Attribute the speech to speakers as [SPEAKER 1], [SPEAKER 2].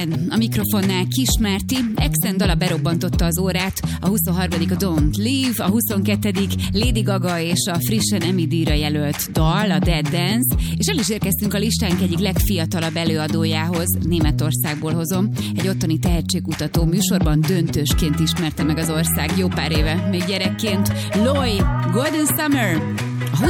[SPEAKER 1] A mikrofonnál Kismárti, Exen dala berobbantotta az órát, a 23. a Don't Leave, a 22. Lady Gaga és a frissen Emmy díjra jelölt dal, a Dead Dance, és el is érkeztünk a listánk egyik legfiatalabb előadójához, Németországból hozom, egy ottani tehetségkutató műsorban döntősként ismerte meg az ország jó pár éve, még gyerekként, Loi, Golden Summer!